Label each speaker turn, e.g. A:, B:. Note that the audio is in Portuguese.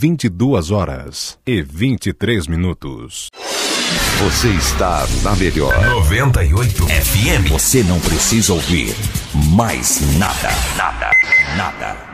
A: 22h23.
B: Você está na melhor
C: 98 FM.
B: Você não precisa ouvir mais nada.